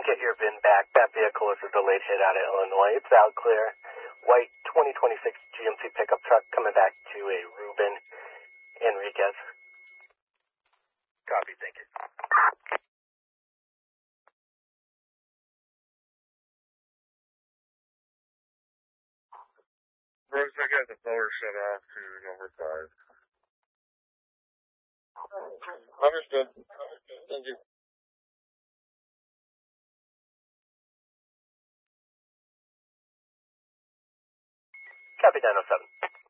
Didn't get your VIN back. That vehicle is a delayed hit out of Illinois. It's out clear. White 2026 GMC pickup truck coming back to a Ruben Enriquez. Copy, thank you. Bruce, I got the blower shut off to number 5. Understood. Thank you. Copy 907.